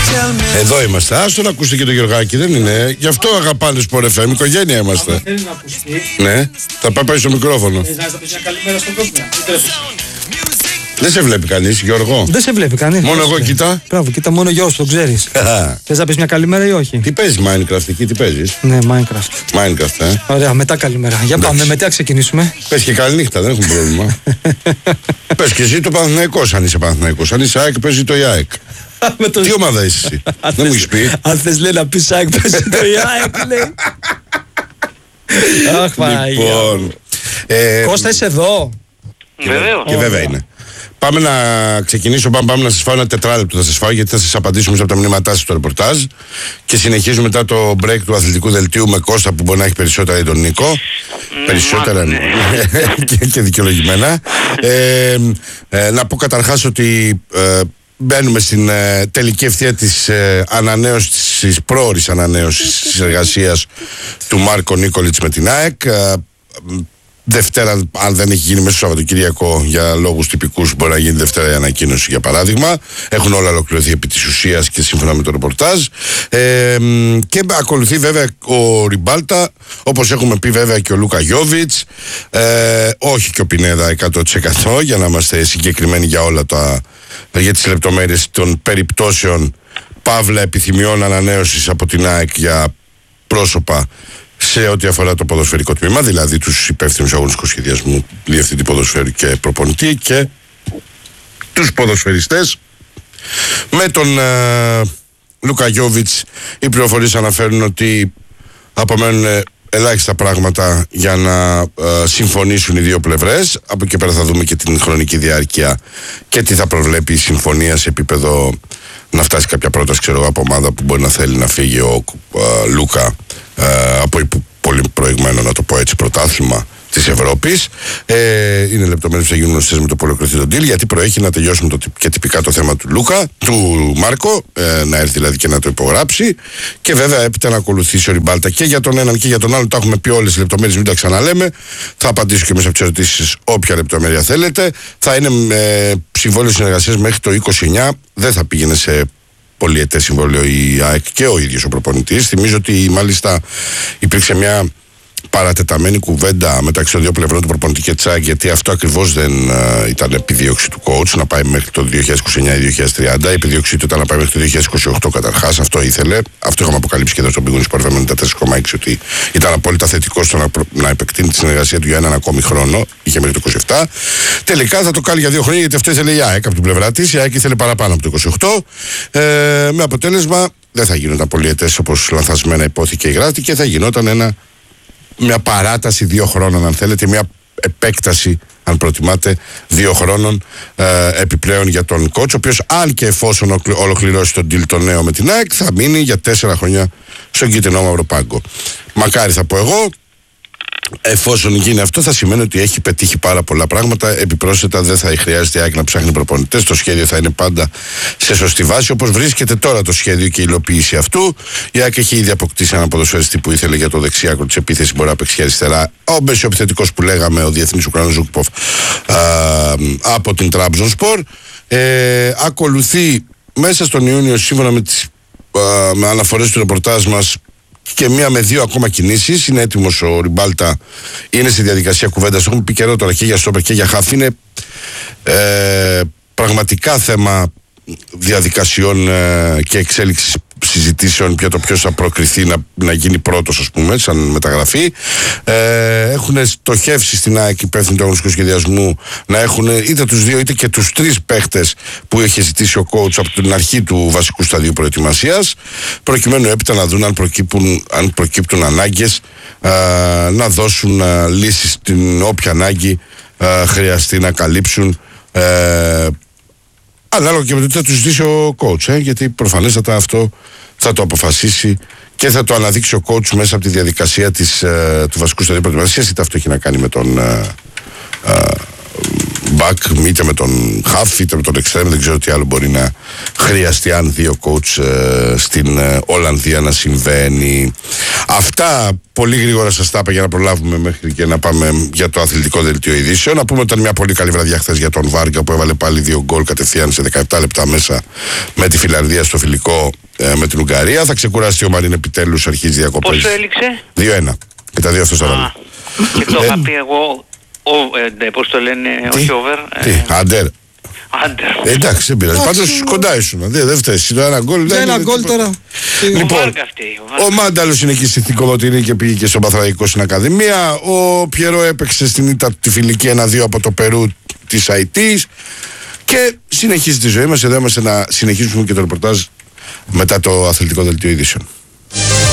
Εδώ είμαστε. Άστο να ακούσετε και το Γεωργάκη, δεν είναι. Γι' αυτό αγαπάνε Sport FM, οικογένεια είμαστε. Αν θέλει να ακουστεί. Ναι, θα πάει στο μικρόφωνο. Θες να πεις μια καλημέρα στον κόσμο. Δεν σε βλέπει κανείς, Γιώργο. Δεν σε βλέπει κανείς. Μόνο εγώ κοιτά. Μπράβο, κοίτα μόνο γιος, το ξέρεις. Θες να πεις μια καλημέρα ή όχι? Τι παίζεις Minecraft εκεί, τι παίζεις? Ναι, Minecraft. Minecraft, Ωραία, μετά καλημέρα. Για πάμε, μετά ξεκινήσουμε. Πες και καλή νύχτα, δεν έχουμε πρόβλημα. Πες και εσύ το Παναθηναϊκός, αν είσαι Παναθηναϊκός. Αν είσαι ΑΕΚ, παίζει το ΑΕΚ. Τι ομάδα είσαι εσύ? Δεν μου έχεις πει. Αν θες λέει να πεις ΑΕΚ, παίζει το ΑΕΚ, λέει. Αχ, Λοιπόν. Κώστα, είσαι εδώ? Βεβαίως. Και βέβαια είναι. Πάμε να ξεκινήσω. Πάμε να σας φάω ένα τετράλεπτο. Θα σας φάω γιατί θα σας απαντήσουμε από τα μηνύματά σας στο ρεπορτάζ. Και συνεχίζουμε μετά το break του αθλητικού δελτίου με Κώστα που μπορεί να έχει περισσότερα ή τον Νίκο. Περισσότερα ναι. και δικαιολογημένα. Να πω καταρχάς ότι μπαίνουμε στην τελική ευθεία της ανανέωσης, της πρόωρης ανανέωσης της εργασίας του Μάρκο Νίκολιτς με την ΑΕΚ. Δευτέρα, αν δεν έχει γίνει μέσα στο Σαββατοκύριακο για λόγους τυπικούς, μπορεί να γίνει Δευτέρα η ανακοίνωση για παράδειγμα. Έχουν όλα ολοκληρωθεί επί της ουσίας και σύμφωνα με το ρεπορτάζ. Και ακολουθεί βέβαια ο Ριμπάλτα, όπως έχουμε πει βέβαια και ο Λούκα Γιόβιτς. Όχι και ο Πινέδα 100% για να είμαστε συγκεκριμένοι για όλα για τις λεπτομέρειες των περιπτώσεων παύλα επιθυμιών ανανέωσης από την ΑΕΚ για πρόσωπα σε ό,τι αφορά το ποδοσφαιρικό τμήμα, δηλαδή τους υπεύθυνους αγωνιστικού σχεδιασμού, διευθυντή ποδοσφαίρου και προπονητή και τους ποδοσφαιριστές. Με τον Λούκα Γιόβιτς οι πληροφορίες αναφέρουν ότι απομένουν ελάχιστα πράγματα για να συμφωνήσουν οι δύο πλευρές. Από εκεί πέρα θα δούμε και την χρονική διάρκεια και τι θα προβλέπει η συμφωνία σε επίπεδο να φτάσει κάποια πρόταση, ξέρω, από ομάδα που μπορεί να θέλει να φύγει ο Λούκα από πολύ προηγμένο, να το πω έτσι, πρωτάθλημα της Ευρώπης. Είναι λεπτομέρειες που θα γίνουν γνωστές με το που ολοκληρωθεί το deal, γιατί προέχει να τελειώσουμε και τυπικά το θέμα του Λούκα, του Μάρκο, να έρθει δηλαδή και να το υπογράψει. Και βέβαια έπειτα να ακολουθήσει ο Ριμπάλτα και για τον έναν και για τον άλλον. Τα έχουμε πει όλες τις λεπτομέρειες, μην τα ξαναλέμε. Θα απαντήσω και μέσα από τις ερωτήσεις όποια λεπτομέρεια θέλετε. Θα είναι συμβόλαιο συνεργασίας μέχρι το 29. Δεν θα πήγαινε σε πολυετές συμβόλαιο η ΑΕΚ και ο ίδιος ο προπονητής. Θυμίζω ότι μάλιστα υπήρξε μια παρατεταμένη κουβέντα μεταξύ των δύο πλευρών του προπονητή και της ΑΕΚ, γιατί αυτό ακριβώς δεν ήταν επιδίωξη του coach να πάει μέχρι το 2029 ή 2030. Η επιδίωξή του ήταν να πάει μέχρι το 2028 καταρχάς. Αυτό ήθελε. Αυτό είχαμε αποκαλύψει και εδώ στον Big Sport 94,6 ότι ήταν απόλυτα θετικό στο να επεκτείνει τη συνεργασία του για έναν ακόμη χρόνο. Είχε μέχρι το 27. Τελικά θα το κάνει για 2 χρόνια, γιατί αυτό ήθελε η ΑΕΚ από την πλευρά της. Η ΑΕΚ ήθελε παραπάνω από το 28. Με αποτέλεσμα δεν θα γίνονταν πολυετές όπως λανθασμένα υπόθηκε η γράφτη και θα γινόταν μια παράταση 2 χρόνων, αν θέλετε, μια επέκταση, αν προτιμάτε, 2 χρόνων επιπλέον για τον coach, ο οποίος αν και εφόσον ολοκληρώσει τον deal το νέο με την ΑΕΚ, θα μείνει για 4 χρόνια στον κίτρινο μαύρο πάγκο. Μακάρι, θα πω εγώ. Εφόσον γίνει αυτό, θα σημαίνει ότι έχει πετύχει πάρα πολλά πράγματα. Επιπρόσθετα, δεν θα χρειάζεται η ΑΕΚ να ψάχνει προπονητές. Το σχέδιο θα είναι πάντα σε σωστή βάση, όπως βρίσκεται τώρα το σχέδιο και η υλοποίηση αυτού. Η ΑΕΚ έχει ήδη αποκτήσει έναν ποδοσφαιριστή που ήθελε για το δεξιάκρο της επίθεσης, μπορεί να παίξει αριστερά. Ο μεσοεπιθετικός που λέγαμε, ο διεθνής Ουκρανός Ζούκποφ από την Τραμπζονσπορ. Ακολουθεί μέσα στον Ιούνιο, σύμφωνα με αναφορές του ρεπορτάζ μας, και 1 με 2 ακόμα κινήσεις. Είναι έτοιμος ο Ριμπάλτα, είναι στη διαδικασία κουβέντας. Έχουμε πει καιρό τώρα και για στόπερ και για χαφ. Είναι πραγματικά θέμα διαδικασιών και εξέλιξης συζητήσεων για το ποιος θα προκριθεί να γίνει πρώτος, ας πούμε, σαν μεταγραφή. Έχουν στοχεύσει στην ΑΕΚ υπεύθυνοι του αγωνιστικού σχεδιασμού να έχουν είτε τους 2 είτε και τους 3 παίχτες που είχε ζητήσει ο coach από την αρχή του βασικού σταδίου προετοιμασίας, προκειμένου έπειτα να δουν αν προκύπτουν ανάγκες να δώσουν λύσεις στην όποια ανάγκη χρειαστεί να καλύψουν, ανάλογα και με το τι θα του ζητήσει ο coach, γιατί προφανέστατα αυτό θα το αποφασίσει και θα το αναδείξει ο coach μέσα από τη διαδικασία του βασικού σταδίου προετοιμασίας, είτε αυτό έχει να κάνει με τον back, είτε με τον half, είτε με τον extreme, δεν ξέρω τι άλλο μπορεί να χρειαστεί αν δει ο coach στην Ολλανδία να συμβαίνει. Αυτά πολύ γρήγορα σας τα είπα για να προλάβουμε μέχρι και να πάμε για το αθλητικό δελτίο ειδήσεων. Να πούμε ότι ήταν μια πολύ καλή βραδιά χθες για τον Βάργα που έβαλε πάλι 2 γκολ κατευθείαν σε 17 λεπτά μέσα με τη Φιλανδία στο φιλικό με την Ουγγαρία. Θα ξεκουράσει ο Μαρίν επιτέλους, αρχίζει διακοπές. Πόσο έληξε? 2-1. Και τα δύο αυτός έβαλε. Και το είχα πει εγώ, πώς το λένε, όχι over. Άντερ. Άντερ. Εντάξει, δεν πειράζει. Πάντως κοντά ήσουν. Δεν φταίει. Το ένα γκολ. Ένα γκολ τώρα. Λοιπόν, ο Μάνταλος είναι εκεί στη Θηκοβοτηρή και πήγε και στον Παθραϊκό στην Ακαδημία. Ο Πιερό έπαιξε στην ήττα τη φιλική 1-2 από το Περού της Αϊτής. Και συνεχίζει τη ζωή μας. Εδώ είμαστε να συνεχίσουμε και το ρεπορτάζ μετά το αθλητικό δελτίο ειδήσεων.